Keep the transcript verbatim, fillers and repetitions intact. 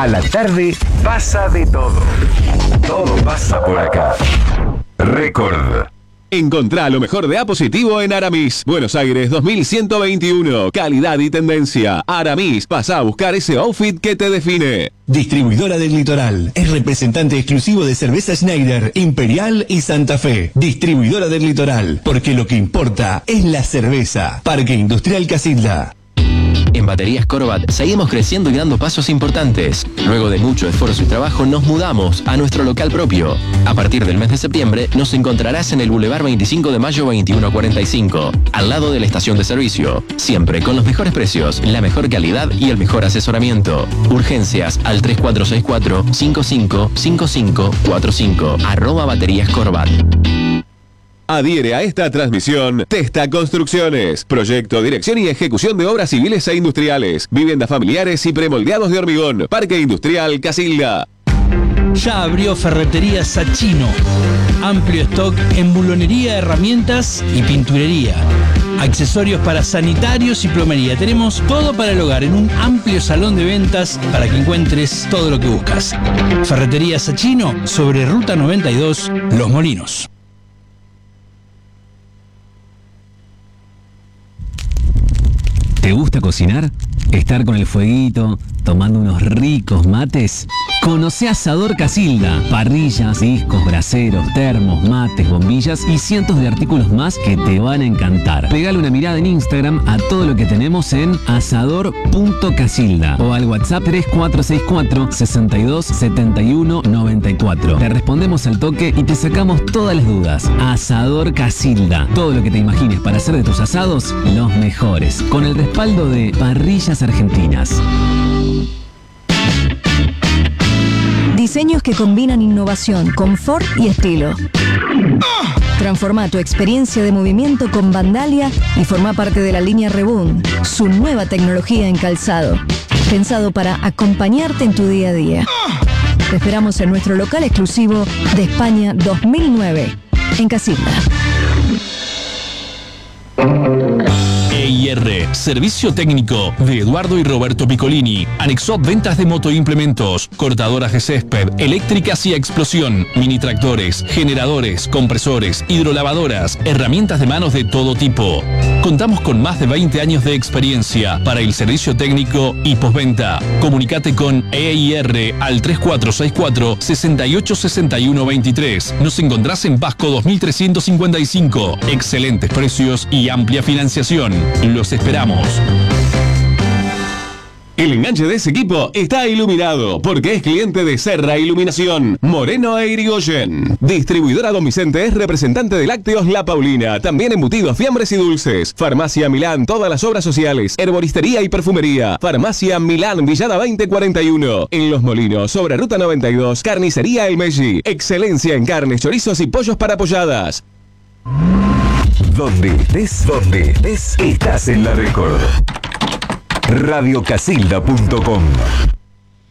A la tarde pasa de todo. Todo pasa por acá. Récord. Encontrá lo mejor de A Positivo en Aramis. Buenos Aires dos mil ciento veintiuno. Calidad y tendencia. Aramis, pasa a buscar ese outfit que te define. Distribuidora del Litoral. Es representante exclusivo de cerveza Schneider, Imperial y Santa Fe. Distribuidora del Litoral. Porque lo que importa es la cerveza. Parque Industrial Casilda. En Baterías Corbat seguimos creciendo y dando pasos importantes. Luego de mucho esfuerzo y trabajo nos mudamos a nuestro local propio. A partir del mes de septiembre nos encontrarás en el Boulevard veinticinco de mayo veintiuno cuarenta y cinco, al lado de la estación de servicio. Siempre con los mejores precios, la mejor calidad y el mejor asesoramiento. Urgencias al tres cuatro seis cuatro, cinco cinco cinco cinco cuatro cinco. Arroba Baterías Corbat. Adhiere a esta transmisión Testa Construcciones. Proyecto, dirección y ejecución de obras civiles e industriales. Viviendas familiares y premoldeados de hormigón. Parque Industrial Casilda. Ya abrió Ferretería Sachino. Amplio stock en bulonería, herramientas y pinturería. Accesorios para sanitarios y plomería. Tenemos todo para el hogar en un amplio salón de ventas para que encuentres todo lo que buscas. Ferretería Sachino sobre Ruta noventa y dos, Los Molinos. ¿Te gusta cocinar? ¿Estar con el fueguito, tomando unos ricos mates? Conoce Asador Casilda. Parrillas, discos, braseros, termos, mates, bombillas y cientos de artículos más que te van a encantar. Pegale una mirada en Instagram a todo lo que tenemos en asador punto casilda o al WhatsApp tres cuatro seis cuatro, sesenta y dos, setenta y uno, noventa y cuatro. Te respondemos al toque y te sacamos todas las dudas. Asador Casilda. Todo lo que te imagines para hacer de tus asados los mejores. Con el respaldo de Parrillas Argentinas. Diseños que combinan innovación, confort y estilo. Transforma tu experiencia de movimiento con Vandalia y forma parte de la línea Rebound, su nueva tecnología en calzado, pensado para acompañarte en tu día a día. Te esperamos en nuestro local exclusivo de España dos mil nueve, en Casilda. E I R, servicio técnico de Eduardo y Roberto Piccolini. Anexó ventas de moto e implementos, cortadoras de césped, eléctricas y a explosión, mini tractores, generadores, compresores, hidrolavadoras, herramientas de manos de todo tipo. Contamos con más de veinte años de experiencia para el servicio técnico y postventa. Comunicate con E I R al tres cuatro seis cuatro, sesenta y ocho sesenta y uno veintitrés. Nos encontrás en Pasco dos mil trescientos cincuenta y cinco. Excelentes precios y amplia financiación. Los esperamos. El enganche de ese equipo está iluminado porque es cliente de Serra Iluminación, Moreno e Irigoyen. Distribuidora Don Vicente es representante de Lácteos La Paulina, también embutidos, fiambres y dulces. Farmacia Milán, todas las obras sociales, herboristería y perfumería. Farmacia Milán, Villada veinte cuarenta y uno. En Los Molinos, sobre Ruta noventa y dos, Carnicería El Meggi. Excelencia en carnes, chorizos y pollos para polladas. Donde estés, donde estés, estás en la Récord. radio casilda punto com